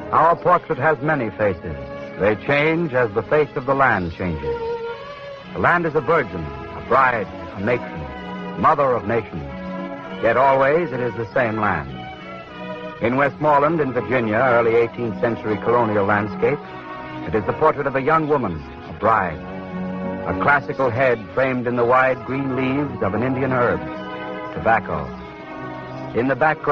Our portrait has many faces. They change as the face of the land changes. The land is a virgin, a bride, a matron, mother of nations. Yet always it is the same land. In Westmoreland, in Virginia, early 18th century colonial landscape, it is the portrait of a young woman, a bride. A classical head framed in the wide green leaves of an Indian herb, tobacco. In the background,